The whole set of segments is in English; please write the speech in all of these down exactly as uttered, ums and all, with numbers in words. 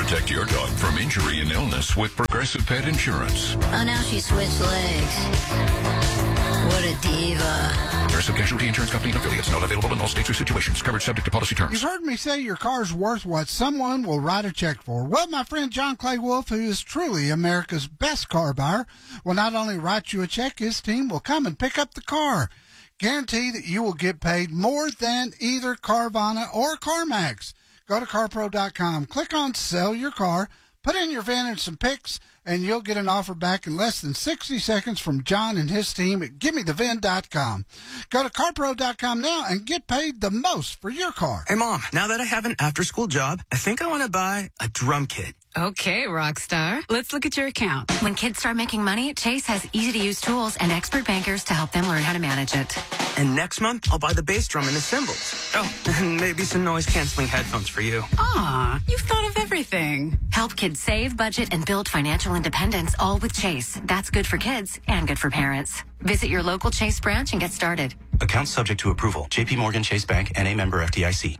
Protect your dog from injury and illness with Progressive Pet Insurance. Oh, now she switched legs. What a diva. Progressive Casualty Insurance Company and affiliates. Not available in all states or situations. Coverage subject to policy terms. You've heard me say your car's worth what someone will write a check for. Well, my friend John Clay Wolf, who is truly America's best car buyer, will not only write you a check, his team will come and pick up the car. Guarantee that you will get paid more than either Carvana or CarMax. Go to car pro dot com, click on Sell Your Car, put in your V I N and some pics, and you'll get an offer back in less than sixty seconds from John and his team at give me the V I N dot com. Go to car pro dot com now and get paid the most for your car. Hey, Mom, now that I have an after-school job, I think I want to buy a drum kit. Okay, Rockstar. Let's look at your account. When kids start making money, Chase has easy-to-use tools and expert bankers to help them learn how to manage it. And next month, I'll buy the bass drum and the cymbals. Oh, and maybe some noise-canceling headphones for you. Aw, you've thought of everything. Help kids save, budget, and build financial independence, all with Chase. That's good for kids and good for parents. Visit your local Chase branch and get started. Account subject to approval. J P Morgan Chase Bank, N A member F D I C.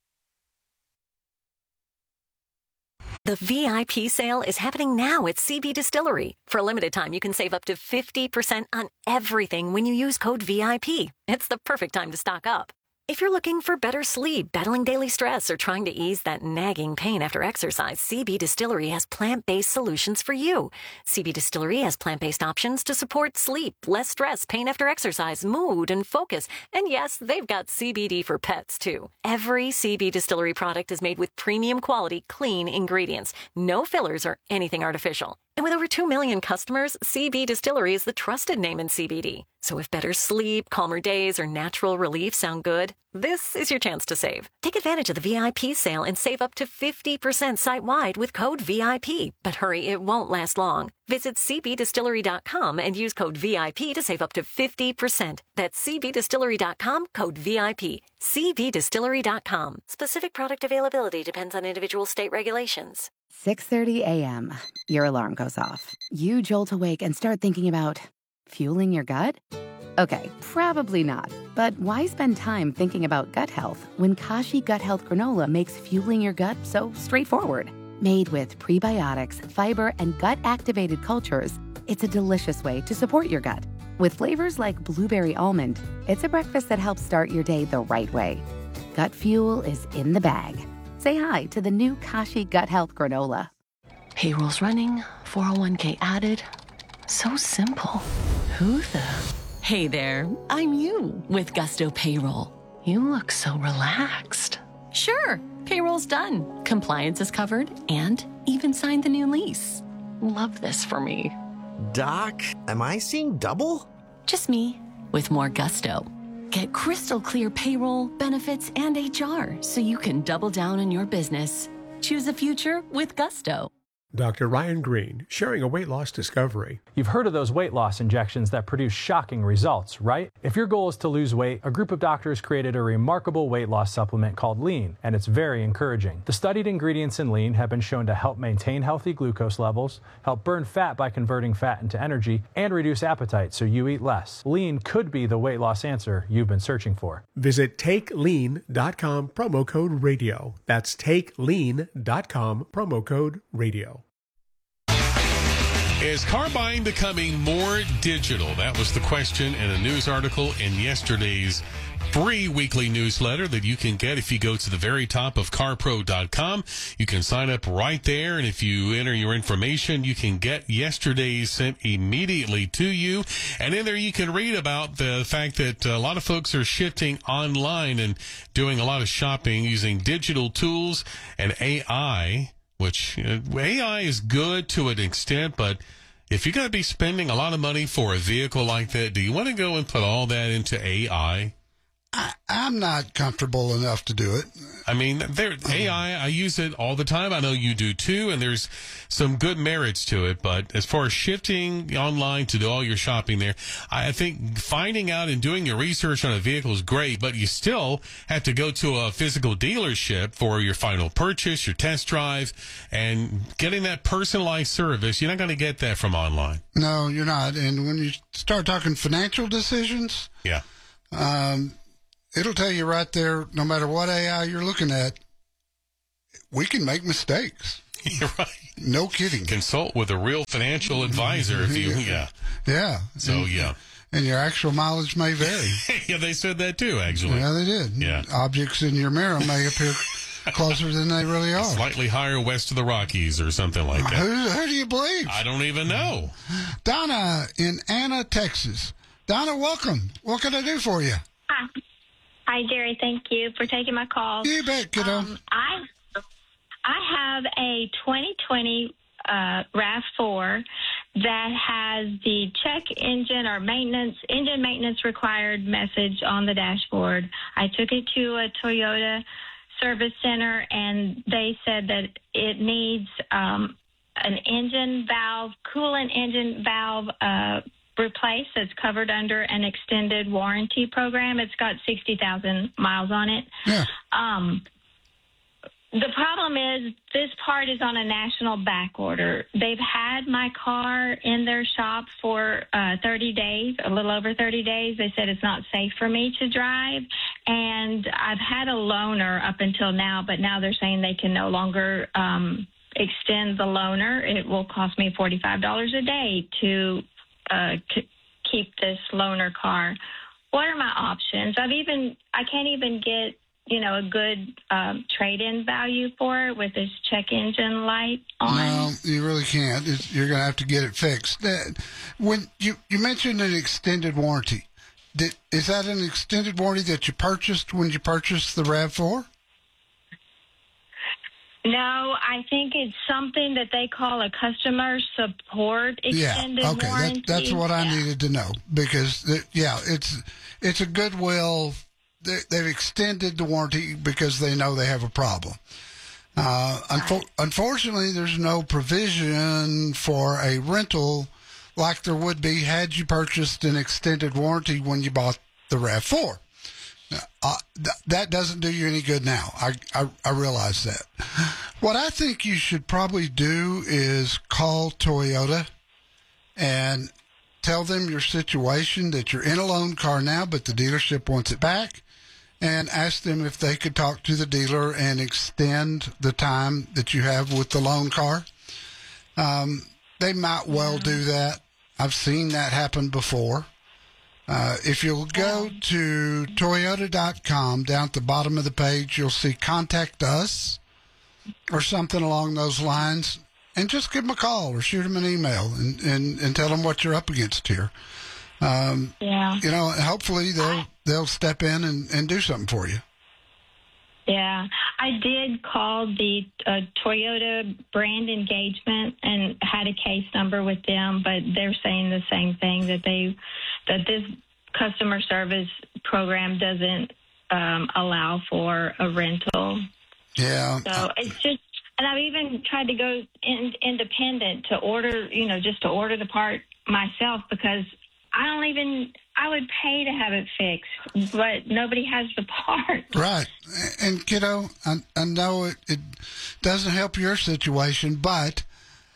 The V I P sale is happening now at C B Distillery. For a limited time, you can save up to fifty percent on everything when you use code V I P. It's the perfect time to stock up. If you're looking for better sleep, battling daily stress, or trying to ease that nagging pain after exercise, C B Distillery has plant-based solutions for you. C B Distillery has plant-based options to support sleep, less stress, pain after exercise, mood, and focus. And yes, they've got C B D for pets, too. Every C B Distillery product is made with premium quality, clean ingredients. No fillers or anything artificial. And with over two million customers, C B Distillery is the trusted name in C B D. So if better sleep, calmer days, or natural relief sound good, this is your chance to save. Take advantage of the V I P sale and save up to fifty percent site-wide with code V I P. But hurry, it won't last long. Visit c b distillery dot com and use code V I P to save up to fifty percent. That's c b distillery dot com, code V I P. c b distillery dot com. Specific product availability depends on individual state regulations. six thirty a.m. Your alarm goes off. You jolt awake and start thinking about fueling your gut? Okay, probably not. But why spend time thinking about gut health when Kashi Gut Health Granola makes fueling your gut so straightforward? Made with prebiotics, fiber, and gut-activated cultures, it's a delicious way to support your gut. With flavors like blueberry almond, it's a breakfast that helps start your day the right way. Gut fuel is in the bag. Say hi to the new Kashi Gut Health Granola. Payroll's running, four oh one k added. So simple. Who the... Hey there, I'm you with Gusto Payroll. You look so relaxed. Sure, payroll's done. Compliance is covered and even signed the new lease. Love this for me. Doc, am I seeing double? Just me with more gusto. Get crystal clear payroll, benefits, and H R so you can double down on your business. Choose a future with Gusto. Doctor Ryan Green, sharing a weight loss discovery. You've heard of those weight loss injections that produce shocking results, right? If your goal is to lose weight, a group of doctors created a remarkable weight loss supplement called Lean, and it's very encouraging. The studied ingredients in Lean have been shown to help maintain healthy glucose levels, help burn fat by converting fat into energy, and reduce appetite so you eat less. Lean could be the weight loss answer you've been searching for. Visit take lean dot com, promo code radio. That's take lean dot com, promo code radio. Is car buying becoming more digital? That was the question in a news article in yesterday's free weekly newsletter that you can get if you go to the very top of car pro dot com. You can sign up right there, and if you enter your information, you can get yesterday's sent immediately to you. And in there, you can read about the fact that a lot of folks are shifting online and doing a lot of shopping using digital tools and A I. Which uh, A I is good to an extent, but if you're going to be spending a lot of money for a vehicle like that, do you want to go and put all that into A I? I, I'm not comfortable enough to do it. I mean, there, A I, I use it all the time. I know you do too, and there's some good merits to it. But as far as shifting online to do all your shopping there, I think finding out and doing your research on a vehicle is great, but you still have to go to a physical dealership for your final purchase, your test drive, and getting that personalized service. You're not going to get that from online. No, you're not. And when you start talking financial decisions, yeah. Um, it'll tell you right there, no matter what A I you're looking at, we can make mistakes. You're right. No kidding. Consult with a real financial advisor if you, yeah. Yeah. So, and, yeah. And your actual mileage may vary. Yeah, they said that too, actually. Yeah, they did. Yeah. Objects in your mirror may appear closer than they really are. Slightly higher west of the Rockies or something like that. Who, who do you believe? I don't even know. Donna in Anna, Texas. Donna, welcome. What can I do for you? Hi. Hi, Jerry. Thank you for taking my call. You bet, kiddo. Um, I I have a twenty twenty uh, RAV four that has the check engine or maintenance, engine maintenance required message on the dashboard. I took it to a Toyota service center, and they said that it needs um, an engine valve, coolant engine valve uh replaced. That's covered under an extended warranty program. It's got sixty thousand miles on it. Yeah. Um, the problem is this part is on a national back order. They've had my car in their shop for uh, thirty days, a little over thirty days. They said it's not safe for me to drive. And I've had a loaner up until now, but now they're saying they can no longer um, extend the loaner. It will cost me forty-five dollars a day to Uh, c- keep this loaner car. What are my options? I've even I can't even get you know a good um, trade-in value for it with this check engine light on. No, you really can't. It's, you're going to have to get it fixed. Uh, when you you mentioned an extended warranty, Did, is that an extended warranty that you purchased when you purchased the RAV four? No, I think it's something that they call a customer support extended yeah, okay, warranty. that, that's what I yeah. needed to know because, yeah, it's it's a goodwill. They, they've extended the warranty because they know they have a problem. Uh, unfo- unfortunately, there's no provision for a rental like there would be had you purchased an extended warranty when you bought the RAV four. Uh, th- that doesn't do you any good now. I, I I realize that. What I think you should probably do is call Toyota and tell them your situation, that you're in a loan car now, but the dealership wants it back, and ask them if they could talk to the dealer and extend the time that you have with the loan car. Um, they might well do that. I've seen that happen before. Uh, if you'll go to toyota dot com, down at the bottom of the page, you'll see Contact Us or something along those lines, and just give them a call or shoot them an email and, and, and tell them what you're up against here. Um, yeah. You know, hopefully they'll they'll step in and, and do something for you. Yeah, I did call the uh, Toyota brand engagement and had a case number with them, but they're saying the same thing, that they that this customer service program doesn't um, allow for a rental. Yeah. So it's just, and I've even tried to go in, independent to order, you know, just to order the part myself because I don't even, I would pay to have it fixed, but nobody has the part. Right. And, kiddo, I, I know it, it doesn't help your situation, but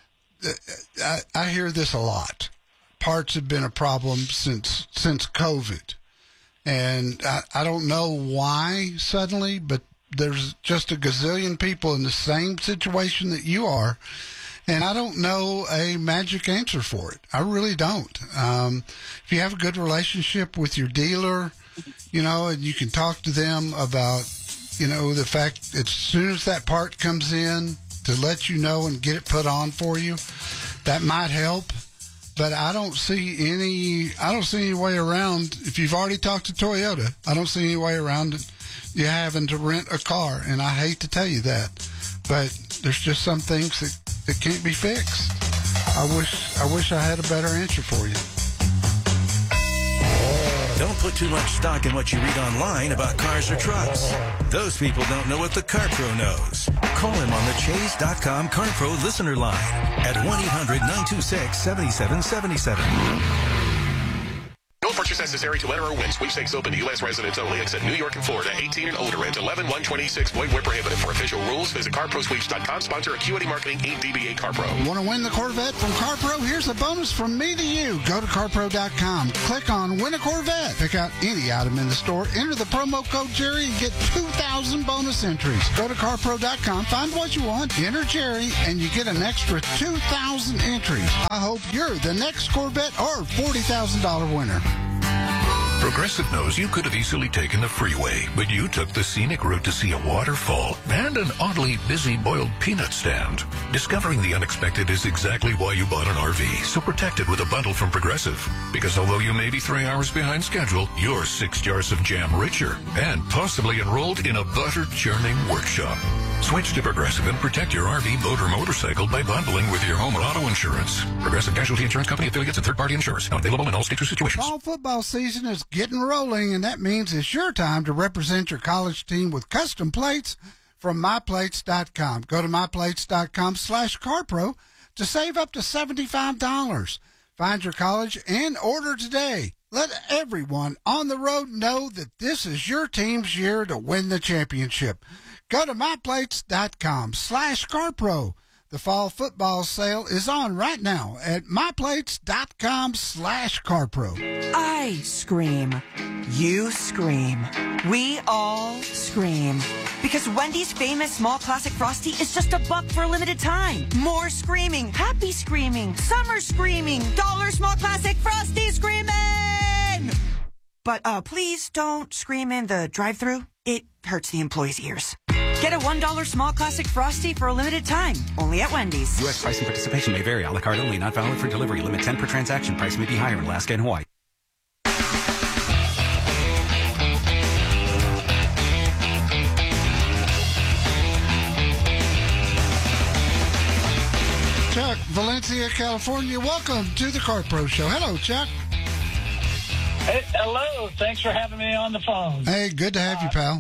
I, I hear this a lot. Parts have been a problem since since COVID. And I, I don't know why suddenly, but there's just a gazillion people in the same situation that you are. And I don't know a magic answer for it. I really don't. Um, if you have a good relationship with your dealer, you know, and you can talk to them about, you know, the fact that as soon as that part comes in to let you know and get it put on for you, that might help. But I don't see any, I don't see any way around, if you've already talked to Toyota, I don't see any way around it, you having to rent a car. And I hate to tell you that, but there's just some things that, that can't be fixed. I wish, I wish I had a better answer for you. Don't put too much stock in what you read online about cars or trucks. Those people don't know what the CarPro knows. Call him on the Chase dot com CarPro listener line at one eight hundred nine two six seven seven seven seven. No purchase necessary to enter or win. Sweepstakes open to U S residents only, except New York and Florida. eighteen and older. Ent eleven one twenty-six. Void where prohibited. For official rules, visit car pro sweeps dot com. Sponsor Acuity Marketing, Incorporated. D B A CarPro. Want to win the Corvette from CarPro? Here's a bonus from me to you. Go to car pro dot com. Click on Win a Corvette. Pick out any item in the store. Enter the promo code Jerry and get two thousand bonus entries. Go to car pro dot com. Find what you want. Enter Jerry and you get an extra two thousand entries. I hope you're the next Corvette or forty thousand dollars winner. Progressive knows you could have easily taken the freeway, but you took the scenic route to see a waterfall and an oddly busy boiled peanut stand. Discovering the unexpected is exactly why you bought an R V, so protect it with a bundle from Progressive. Because although you may be three hours behind schedule, you're six jars of jam richer and possibly enrolled in a butter churning workshop. Switch to Progressive and protect your R V, boat, or motorcycle by bundling with your home or auto insurance. Progressive Casualty Insurance Company affiliates and third-party insurers. Not available in all states or situations. Fall football season is getting rolling, and that means it's your time to represent your college team with custom plates from my plates dot com. Go to my plates dot com slash CarPro to save up to seventy-five dollars. Find your college and order today. Let everyone on the road know that this is your team's year to win the championship. Go to my plates dot com slash CarPro. The fall football sale is on right now at my plates dot com slash CarPro. I scream. You scream. We all scream. Because Wendy's famous small classic Frosty is just a buck for a limited time. More screaming. Happy screaming. Summer screaming. Dollar small classic Frosty screaming! But uh, please don't scream in the drive-thru. It hurts the employees' ears. Get a one dollar small classic Frosty for a limited time. Only at Wendy's. U S price and participation may vary. A la carte only. Not valid for delivery. Limit ten per transaction. Price may be higher in Alaska and Hawaii. Chuck, Valencia, California. Welcome to the CarPro Show. Hello, Chuck. Hey, hello. Thanks for having me on the phone. Hey, good to have uh, you, pal.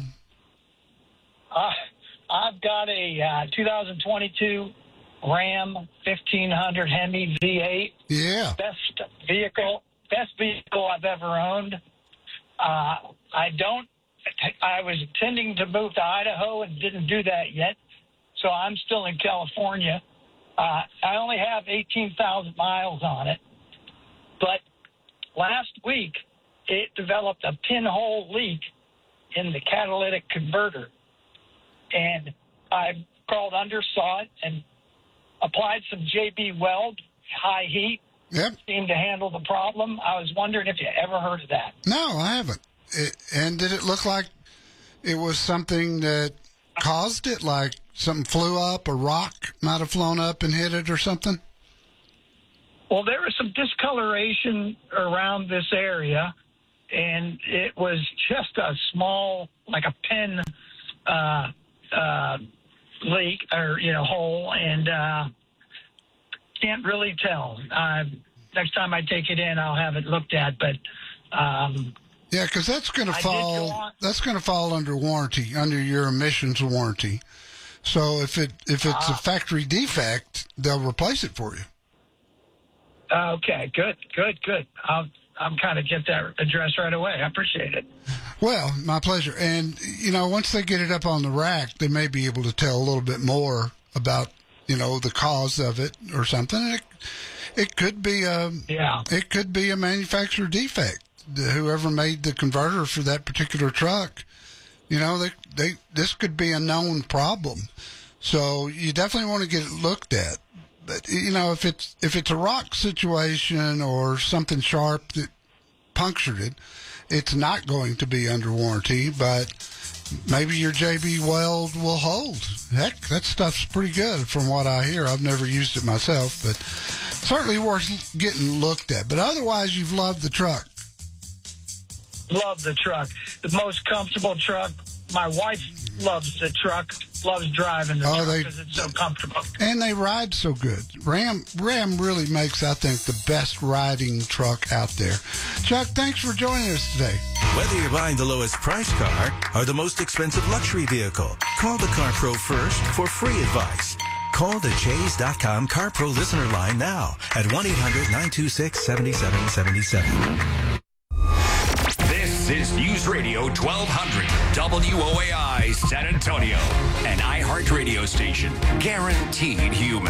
Uh, I've got a uh, two thousand twenty-two Ram fifteen hundred Hemi V eight. Yeah. Best vehicle, best vehicle I've ever owned. Uh, I don't, I was intending to move to Idaho and didn't do that yet. So I'm still in California. Uh, I only have eighteen thousand miles on it. But last week, it developed a pinhole leak in the catalytic converter. And I crawled under, saw it, and applied some J B Weld, high heat. Yep. Seemed to handle the problem. I was wondering if you ever heard of that. No, I haven't. It, and did it look like it was something that caused it, like something flew up, a rock might have flown up and hit it or something? Well, there was some discoloration around this area, and it was just a small, like a pin uh, uh, leak or, you know, hole, and uh, can't really tell. Uh, next time I take it in, I'll have it looked at, but... Um, yeah, because that's going to fall. That's going to fall under warranty, under your emissions warranty. So if it if it's uh, a factory defect, they'll replace it for you. Okay, good, good, good. I'll I'm kind of get that addressed right away. I appreciate it. Well, my pleasure. And you know, once they get it up on the rack, they may be able to tell a little bit more about, you know, the cause of it or something. And it it could be a yeah. It could be a manufacturer defect. Whoever made the converter for that particular truck, you know, they, they this could be a known problem. So you definitely want to get it looked at. But you know, if it's if it's a rock situation or something sharp that punctured it, it's not going to be under warranty. But maybe your J B Weld will hold. Heck, that stuff's pretty good from what I hear. I've never used it myself, but certainly worth getting looked at. But otherwise, you've loved the truck. Love the truck. The most comfortable truck. My wife loves the truck, loves driving the oh, truck because it's so comfortable. And they ride so good. Ram Ram really makes, I think, the best riding truck out there. Chuck, thanks for joining us today. Whether you're buying the lowest price car or the most expensive luxury vehicle, call the CarPro first for free advice. Call the Chase dot com CarPro listener line now at one eight hundred nine two six seven seven seven seven. This is News Radio twelve hundred W O A I San Antonio, an iHeart radio station, guaranteed human.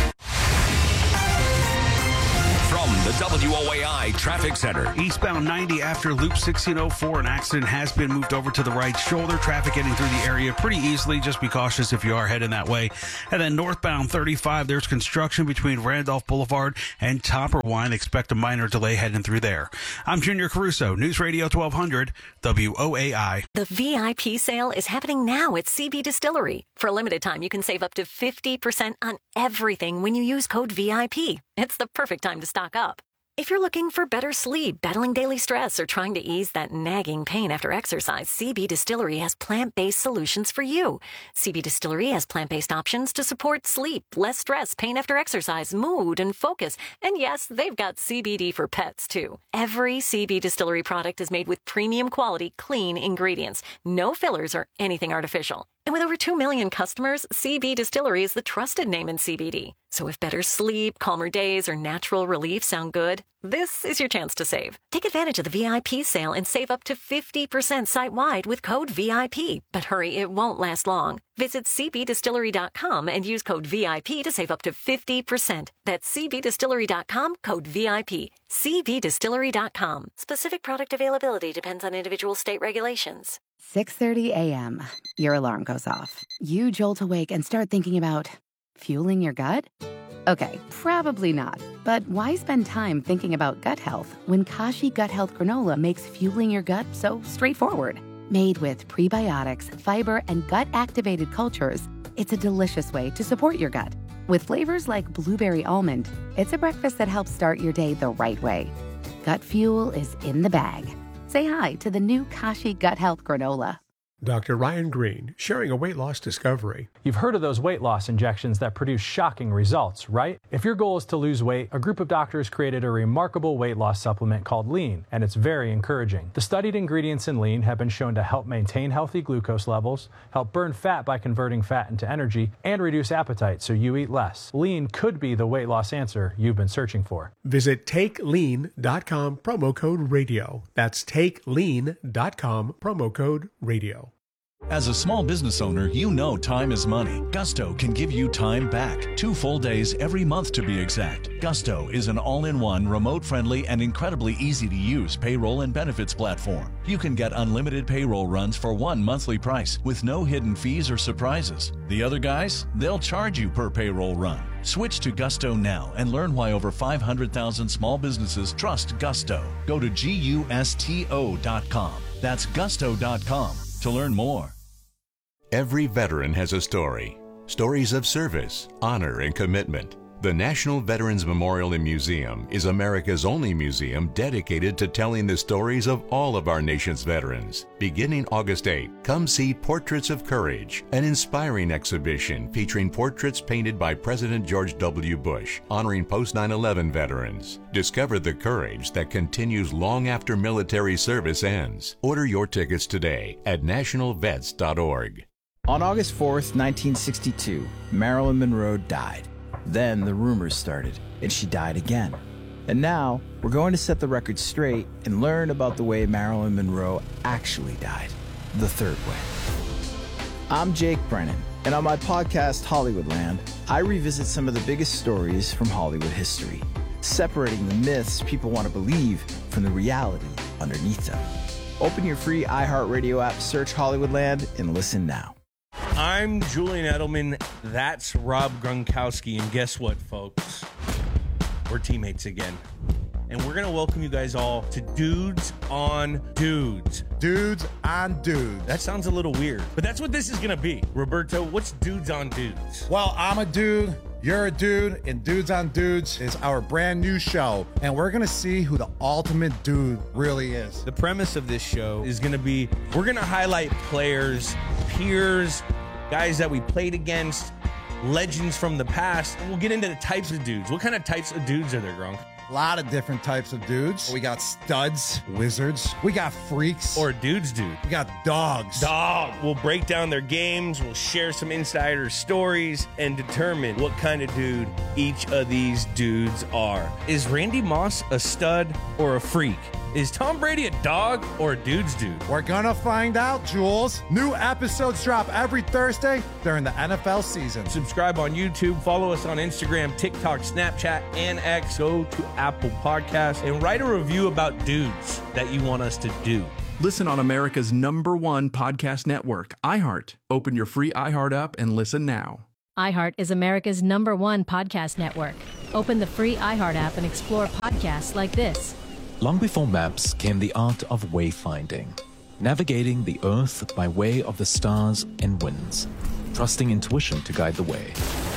From the W O A I Traffic Center. Eastbound ninety after Loop sixteen oh four, an accident has been moved over to the right shoulder. Traffic getting through the area pretty easily. Just be cautious if you are heading that way. And then northbound thirty-five, there's construction between Randolph Boulevard and Topperwine. Expect a minor delay heading through there. I'm Junior Caruso, News Radio twelve hundred W O A I. The V I P sale is happening now at C B Distillery. For a limited time, you can save up to fifty percent on everything when you use code V I P. It's the perfect time to stock up. If you're looking for better sleep, battling daily stress, or trying to ease that nagging pain after exercise, C B Distillery has plant-based solutions for you. C B Distillery has plant-based options to support sleep, less stress, pain after exercise, mood, and focus. And yes, they've got C B D for pets, too. Every C B Distillery product is made with premium quality, clean ingredients. No fillers or anything artificial. And with over two million customers, C B Distillery is the trusted name in C B D. So if better sleep, calmer days, or natural relief sound good, this is your chance to save. Take advantage of the V I P sale and save up to fifty percent site-wide with code V I P. But hurry, it won't last long. Visit C B distillery dot com and use code V I P to save up to fifty percent. That's C B distillery dot com, code V I P. C B distillery dot com. Specific product availability depends on individual state regulations. six thirty a.m. Your alarm goes off. You jolt awake and start thinking about fueling your gut? Okay, probably not. But why spend time thinking about gut health when Kashi Gut Health Granola makes fueling your gut so straightforward? Made with prebiotics, fiber, and gut-activated cultures, it's a delicious way to support your gut. With flavors like blueberry almond, it's a breakfast that helps start your day the right way. Gut fuel is in the bag. Say hi to the new Kashi Gut Health Granola. Doctor Ryan Green, sharing a weight loss discovery. You've heard of those weight loss injections that produce shocking results, right? If your goal is to lose weight, a group of doctors created a remarkable weight loss supplement called Lean, and it's very encouraging. The studied ingredients in Lean have been shown to help maintain healthy glucose levels, help burn fat by converting fat into energy, and reduce appetite so you eat less. Lean could be the weight loss answer you've been searching for. Visit take lean dot com, promo code radio. That's take lean dot com, promo code radio. As a small business owner, you know time is money. Gusto can give you time back. Two full days every month to be exact. Gusto is an all-in-one, remote-friendly, and incredibly easy-to-use payroll and benefits platform. You can get unlimited payroll runs for one monthly price with no hidden fees or surprises. The other guys, they'll charge you per payroll run. Switch to Gusto now and learn why over five hundred thousand small businesses trust Gusto. Go to gusto dot com. That's gusto dot com to learn more. Every veteran has a story. Stories of service, honor, and commitment. The National Veterans Memorial and Museum is America's only museum dedicated to telling the stories of all of our nation's veterans. Beginning August eighth, come see Portraits of Courage, an inspiring exhibition featuring portraits painted by President George W. Bush, honoring post nine eleven veterans. Discover the courage that continues long after military service ends. Order your tickets today at national vets dot org. On August fourth, nineteen sixty-two, Marilyn Monroe died. Then the rumors started, and she died again. And now, we're going to set the record straight and learn about the way Marilyn Monroe actually died, the third way. I'm Jake Brennan, and on my podcast, Hollywoodland, I revisit some of the biggest stories from Hollywood history, separating the myths people want to believe from the reality underneath them. Open your free iHeartRadio app, search Hollywoodland, and listen now. I'm Julian Edelman. That's Rob Gronkowski. And guess what, folks? We're teammates again. And we're going to welcome you guys all to Dudes on Dudes. Dudes on Dudes. That sounds a little weird, but that's what this is going to be. Roberto, what's Dudes on Dudes? Well, I'm a dude. You're a dude, and Dudes on Dudes is our brand new show, and we're going to see who the ultimate dude really is. The premise of this show is going to be, we're going to highlight players, peers, guys that we played against, legends from the past, and we'll get into the types of dudes. What kind of types of dudes are there, Gronk? A lot of different types of dudes. We got studs, wizards. We got freaks. Or dudes dude. We got dogs. Dog. We'll break down their games. We'll share some insider stories and determine what kind of dude each of these dudes are. Is Randy Moss a stud or a freak? Is Tom Brady a dog or a dude's dude? We're gonna find out, Jules. New episodes drop every Thursday during the N F L season. Subscribe on YouTube, follow us on Instagram, TikTok, Snapchat, and X. Go to Apple Podcasts and write a review about dudes that you want us to do. Listen on America's number one podcast network, iHeart. Open your free iHeart app and listen now. iHeart is America's number one podcast network. Open the free iHeart app and explore podcasts like this. Long before maps came the art of wayfinding, navigating the earth by way of the stars and winds, trusting intuition to guide the way.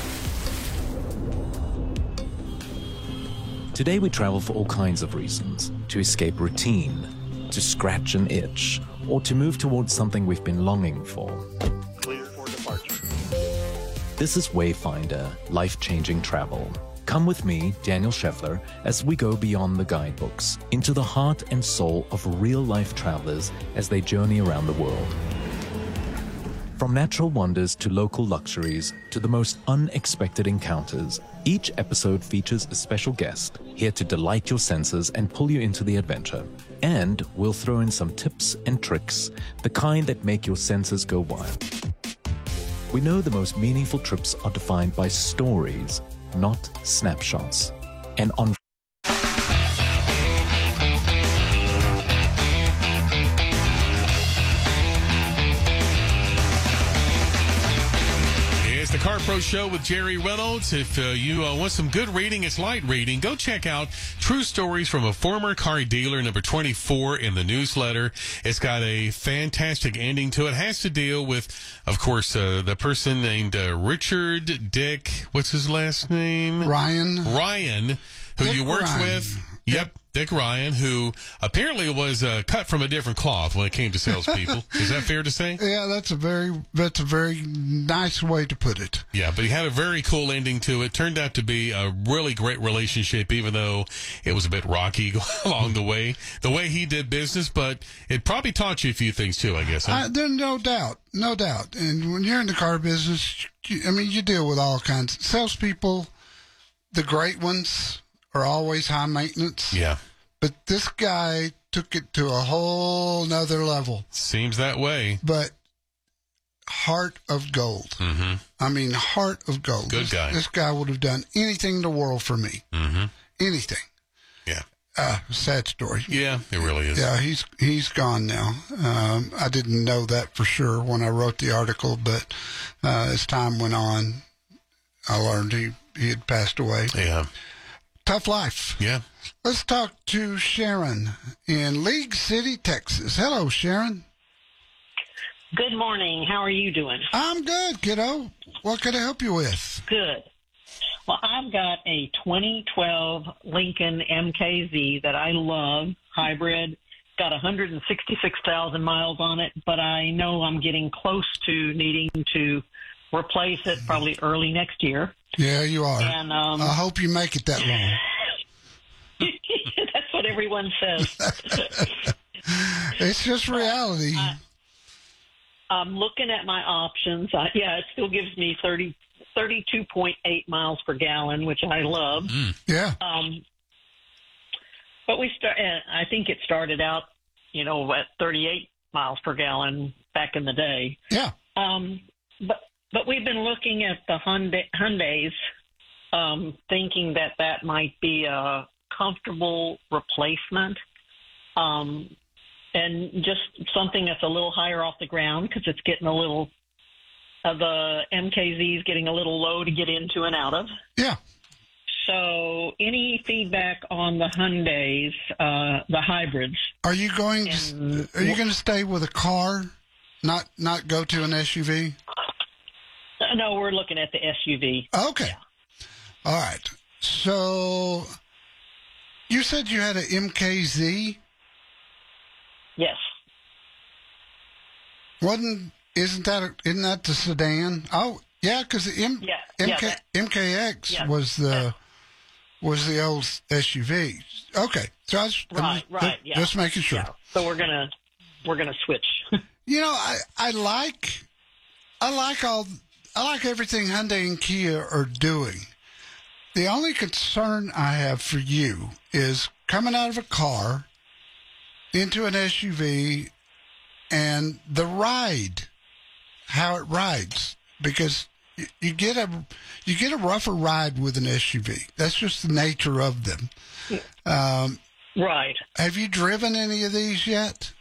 Today we travel for all kinds of reasons: to escape routine, to scratch an itch, or to move towards something we've been longing for. Clear for departure. This is Wayfinder, life-changing travel. Come with me, Daniel Scheffler, as we go beyond the guidebooks, into the heart and soul of real-life travelers as they journey around the world. From natural wonders to local luxuries to the most unexpected encounters, each episode features a special guest here to delight your senses and pull you into the adventure. And we'll throw in some tips and tricks, the kind that make your senses go wild. We know the most meaningful trips are defined by stories, not snapshots. And on It's the Car Pro Show with Jerry Reynolds. If uh, you uh, want some good reading, it's light reading, go check out True Stories from a Former Car Dealer, number twenty-four in the newsletter. It's got a fantastic ending to it. It has to deal with, of course, uh, the person named uh, Richard Dick, what's his last name? Ryan. Ryan, who Dick you worked Ryan. with. Yep. Dick Ryan, who apparently was uh, cut from a different cloth when it came to salespeople. Is that fair to say? Yeah, that's a very that's a very nice way to put it. Yeah, but he had a very cool ending to it. Turned out to be a really great relationship, even though it was a bit rocky along the way. The way he did business, but it probably taught you a few things too, I guess. Huh? I, there's no doubt, no doubt. And when you're in the car business, you, I mean, you deal with all kinds of salespeople. The great ones are always high maintenance. Yeah. But this guy took it to a whole nother level. Seems that way. But heart of gold. Mm-hmm. I mean, heart of gold. Good this, guy. This guy would have done anything in the world for me. Mm-hmm. Anything. Yeah. Uh, sad story. Yeah, it really is. Yeah, he's he's gone now. Um, I didn't know that for sure when I wrote the article, but uh, as time went on, I learned he, he had passed away. Yeah. Tough life. Yeah. Let's talk to Sharon in League City, Texas. Hello, Sharon. Good morning. How are you doing? I'm good, kiddo. What can I help you with? Good. Well, I've got a twenty twelve Lincoln M K Z that I love, hybrid. Got one hundred sixty-six thousand miles on it, but I know I'm getting close to needing to replace it probably early next year. Yeah, you are. And um, I hope you make it that long. That's what everyone says. It's just reality. I, I'm looking at my options. I, yeah, it still gives me thirty, thirty-two point eight miles per gallon, which I love. Mm. Yeah. Um, but we start. I think it started out, you know, at thirty-eight miles per gallon back in the day. Yeah. Um, but but we've been looking at the Hyundai, Hyundais, um, thinking that that might be a comfortable replacement. Um, and just something that's a little higher off the ground because it's getting a little, uh, the M K Z is getting a little low to get into and out of. Yeah. So any feedback on the Hyundais, uh, the hybrids? Are you going to, are you going to stay with a car, not not go to an S U V? Uh, no, we're looking at the S U V. Okay. Yeah. All right. So you said you had an M K Z? Yes. Wasn't isn't that a, isn't that the sedan? Oh yeah, because the M, yeah, M K, yeah, that, M K X yeah, was the that, was the old S U V. Okay, so I was, right, I was, right, just, yeah, just making sure. Yeah. So we're gonna we're gonna switch. You know, I I like I like all I like everything Hyundai and Kia are doing. The only concern I have for you is coming out of a car into an S U V and the ride, how it rides, because you, you get a you get a rougher ride with an S U V. That's just the nature of them. Um, right. Have you driven any of these yet?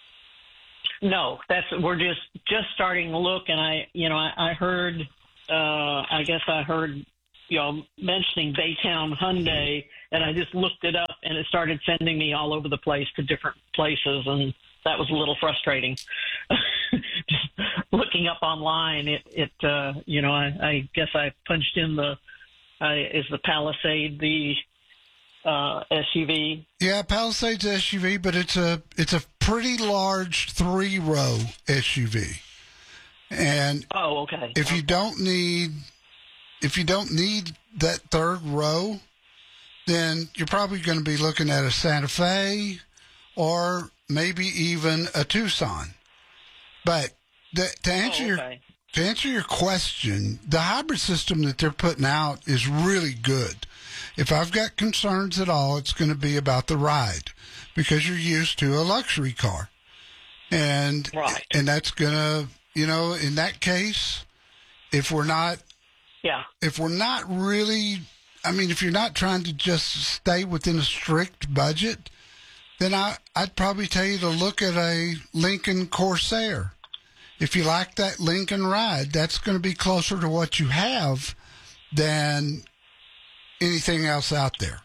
No, that's we're just just starting to look, and I, you know, I, I heard, uh, I guess I heard, you know, mentioning Baytown Hyundai, and I just looked it up, and it started sending me all over the place to different places, and that was a little frustrating. Just looking up online, it, it, uh, you know, I, I guess I punched in the, uh, is the Palisade the uh, S U V? Yeah, Palisade's S U V, but it's a it's a pretty large three row S U V. And oh, okay. If okay. you don't need if you don't need that third row, then you're probably going to be looking at a Santa Fe or maybe even a Tucson. But the, to answer oh, okay. your to answer your question, the hybrid system that they're putting out is really good. If I've got concerns at all, it's going to be about the ride, because you're used to a luxury car, and right. and that's going to, you know, in that case, if we're not, yeah, if we're not really, I mean, if you're not trying to just stay within a strict budget, then I I'd probably tell you to look at a Lincoln Corsair. If you like that Lincoln ride, that's going to be closer to what you have than anything else out there.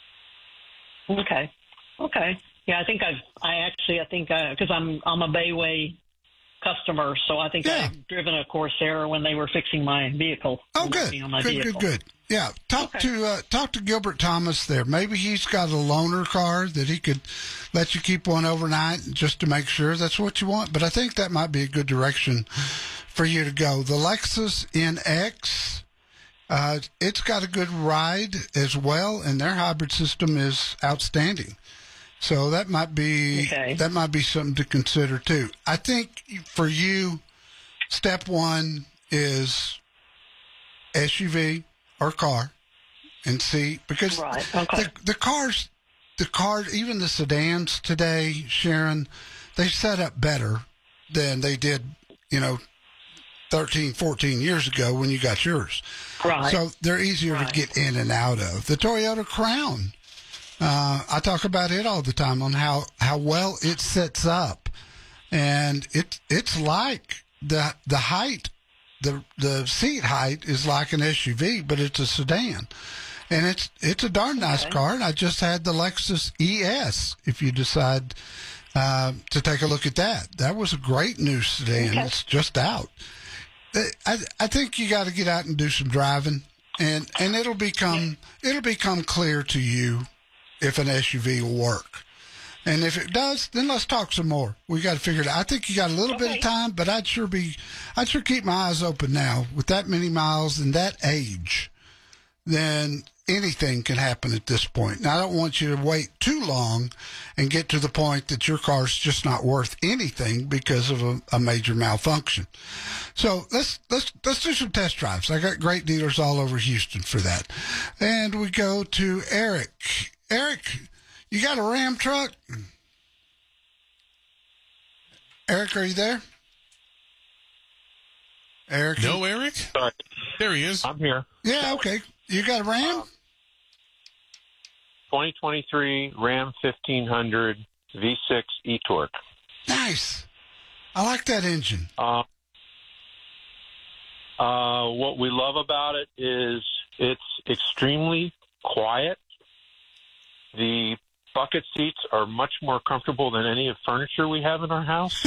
Okay. Okay. Yeah, I think I've, I actually, I think, because I'm, I'm a Bayway customer, so I think yeah. I've driven a Corsair when they were fixing my vehicle. Oh, good. On my good, vehicle. good, good. Yeah. Talk okay. to, uh, talk to Gilbert Thomas there. Maybe he's got a loaner car that he could let you keep one overnight just to make sure that's what you want. But I think that might be a good direction for you to go. The Lexus N X, Uh, it's got a good ride as well, and their hybrid system is outstanding. So that might be okay. that might be something to consider too. I think for you, step one is S U V or car, and see, because right. okay. the the cars, the cars, even the sedans today, Sharon, they set up better than they did, you know, thirteen, fourteen years ago when you got yours. Right. So they're easier right. to get in and out of. The Toyota Crown, uh, I talk about it all the time on how, how well it sets up. And it, it's like the the height, the the seat height is like an S U V, but it's a sedan. And it's it's a darn nice okay. car. And I just had the Lexus E S, if you decide uh, to take a look at that. That was a great new sedan. Okay. It's just out. I, I think you got to get out and do some driving, and, and it'll become it'll become clear to you if an S U V will work. And if it does, then let's talk some more. We got to figure it out. I think you got a little okay. bit of time, but I'd sure be I'd sure keep my eyes open now. With that many miles and that age, then anything can happen at this point. Now, I don't want you to wait too long and get to the point that your car's just not worth anything because of a, a major malfunction. So let's let's let's do some test drives. I got great dealers all over Houston for that. And we go to Eric. Eric, you got a Ram truck? Eric, are you there? Eric? No, Eric? Sorry. There he is. I'm here. Yeah, okay. You got a Ram? Um, twenty twenty-three Ram fifteen hundred V six e-torque. Nice. I like that engine. Uh, uh, what we love about it is it's extremely quiet. The bucket seats are much more comfortable than any of the furniture we have in our house.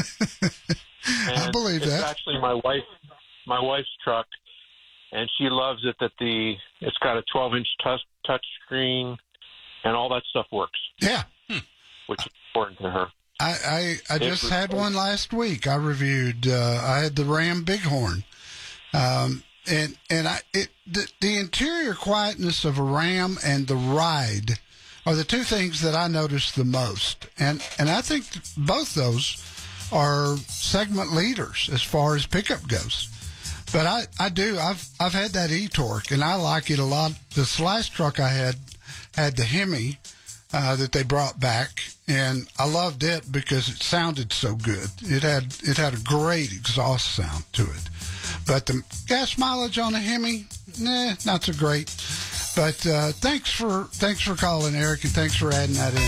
I believe it's that. It's actually my wife, my wife's truck, and she loves it that the it's got a twelve inch touch touch screen, and all that stuff works. Yeah, which is important to her. I I, I just was, had one last week. I reviewed. Uh, I had the Ram Bighorn, um, and and I it the, the interior quietness of a Ram and the ride are the two things that I noticed the most, and and I think both those are segment leaders as far as pickup goes. But I, I do. I've I've had that E-Torque, and I like it a lot. This last truck I had had the Hemi uh, that they brought back, and I loved it because it sounded so good. It had it had a great exhaust sound to it. But the gas mileage on the Hemi, nah, not so great. But uh, thanks for thanks for calling, Eric, and thanks for adding that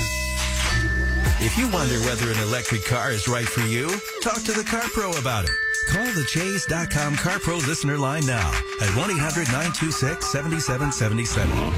in. If you wonder whether an electric car is right for you, talk to the Car Pro about it. Call the Chase dot com Car Pro listener line now at one eight hundred nine two six seven seven seven seven.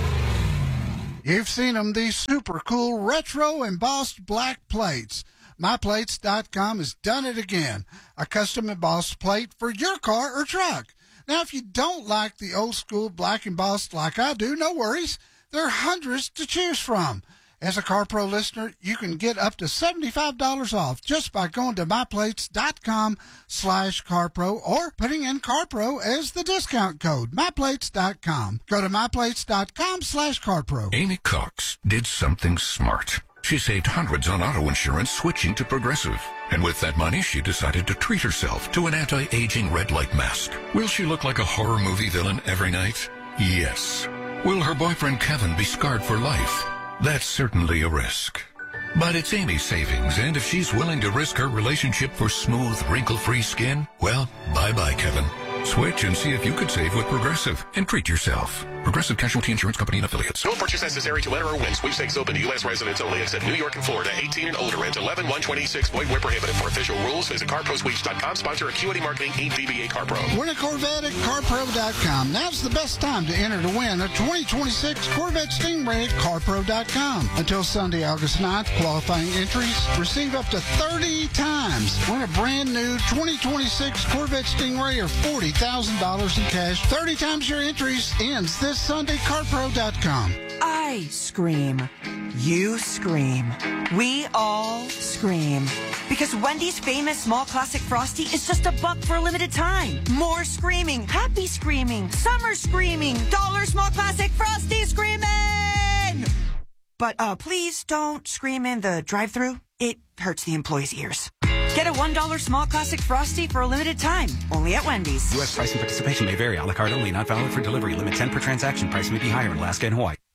You've seen them, these super cool retro embossed black plates. my plates dot com has done it again. A custom embossed plate for your car or truck. Now, if you don't like the old school black embossed like I do, no worries. There are hundreds to choose from. As a Car Pro listener, you can get up to seventy-five dollars off just by going to my plates dot com slash CarPro or putting in CarPro as the discount code. my plates dot com. Go to my plates dot com slash CarPro. Amy Cox did something smart. She saved hundreds on auto insurance switching to Progressive. And with that money, she decided to treat herself to an anti-aging red light mask. Will she look like a horror movie villain every night? Yes. Will her boyfriend Kevin be scarred for life? That's certainly a risk. But it's Amy's savings, and if she's willing to risk her relationship for smooth, wrinkle-free skin, well, bye-bye, Kevin. Switch and see if you could save with Progressive and treat yourself. Progressive Casualty Insurance Company and Affiliates. No purchase necessary to enter or win. Sweepstakes open to U S residents only, except New York and Florida. eighteen and older. Rent eleven one twenty-six. Void where prohibited. For official rules, visit car pro sweeps dot com. Sponsor Acuity Marketing, Incorporated. D B A CarPro. Win a Corvette at car pro dot com. Now's the best time to enter to win a twenty twenty-six Corvette Stingray at car pro dot com. Until Sunday, August ninth, qualifying entries receive up to thirty times. Win a brand new twenty twenty-six Corvette Stingray or forty thousand dollars in cash. thirty times your entries ends this Sunday. car pro dot com. I scream. You scream. We all scream. Because Wendy's famous small classic Frosty is just a buck for a limited time. More screaming. Happy screaming. Summer screaming. Dollar small classic Frosty screaming! But uh, please don't scream in the drive-thru. It hurts the employees' ears. Get a one dollar small classic Frosty for a limited time. Only at Wendy's. U S price and participation may vary. A la carte only. Not valid for delivery. Limit ten per transaction. Price may be higher in Alaska and Hawaii.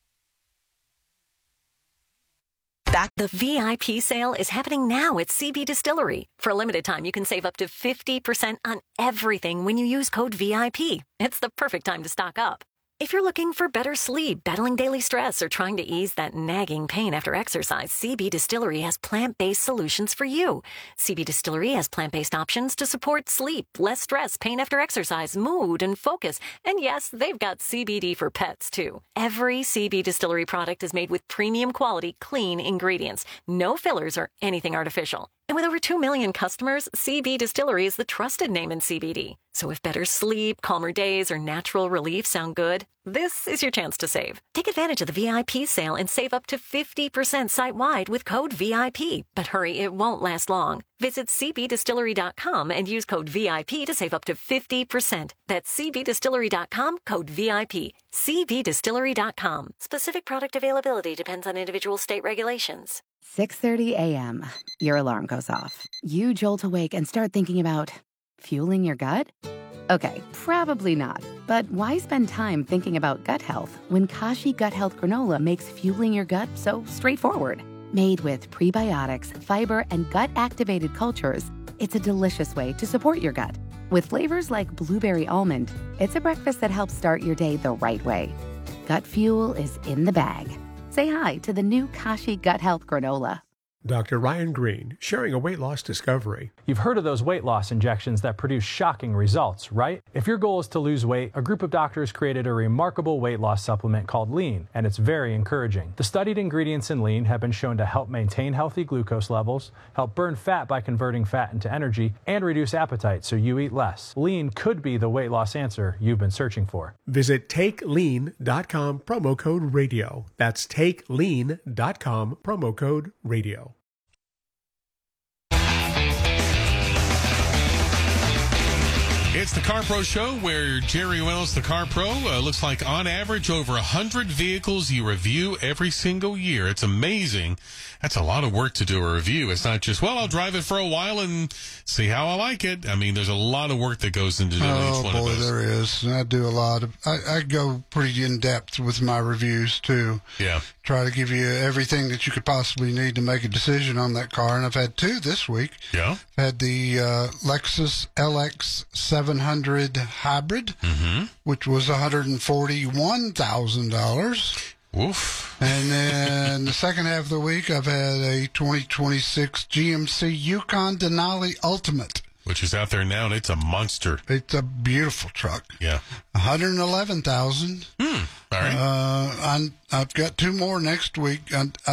The V I P sale is happening now at C B Distillery. For a limited time, you can save up to fifty percent on everything when you use code V I P. It's the perfect time to stock up. If you're looking for better sleep, battling daily stress, or trying to ease that nagging pain after exercise, C B Distillery has plant-based solutions for you. C B Distillery has plant-based options to support sleep, less stress, pain after exercise, mood, and focus. And yes, they've got C B D for pets, too. Every C B Distillery product is made with premium quality, clean ingredients. No fillers or anything artificial. And with over two million customers, C B Distillery is the trusted name in C B D. So if better sleep, calmer days, or natural relief sound good, this is your chance to save. Take advantage of the V I P sale and save up to fifty percent site-wide with code V I P. But hurry, it won't last long. Visit C B distillery dot com and use code V I P to save up to fifty percent. That's C B distillery dot com, code V I P. C B distillery dot com. Specific product availability depends on individual state regulations. six thirty a.m. Your alarm goes off. You jolt awake and start thinking about fueling your gut? Okay, probably not. But why spend time thinking about gut health when Kashi Gut Health Granola makes fueling your gut so straightforward? Made with prebiotics, fiber, and gut-activated cultures, it's a delicious way to support your gut. With flavors like blueberry almond, it's a breakfast that helps start your day the right way. Gut fuel is in the bag. Say hi to the new Kashi Gut Health Granola. Doctor Ryan Green, sharing a weight loss discovery. You've heard of those weight loss injections that produce shocking results, right? If your goal is to lose weight, a group of doctors created a remarkable weight loss supplement called Lean, and it's very encouraging. The studied ingredients in Lean have been shown to help maintain healthy glucose levels, help burn fat by converting fat into energy, and reduce appetite so you eat less. Lean could be the weight loss answer you've been searching for. Visit take lean dot com, promo code radio. That's take lean dot com, promo code radio. It's the Car Pro Show where Jerry Reynolds, the Car Pro, uh, looks like on average over one hundred vehicles you review every single year. It's amazing. That's a lot of work to do a review. It's not just, well, I'll drive it for a while and see how I like it. I mean, there's a lot of work that goes into doing oh, each one boy, of those. there is. I do a lot of, I, I go pretty in-depth with my reviews, too. Yeah. Try to give you everything that you could possibly need to make a decision on that car. And I've had two this week. Yeah. I've had the uh, Lexus L X seven hundred Hybrid, mm-hmm. which was one hundred forty-one thousand dollars. Woof. And then the second half of the week, I've had a twenty twenty-six G M C Yukon Denali Ultimate. Which is out there now, and it's a monster. It's a beautiful truck. Yeah. one hundred eleven thousand dollars. Hmm. All right. Uh, I'm, I've got two more next week. I,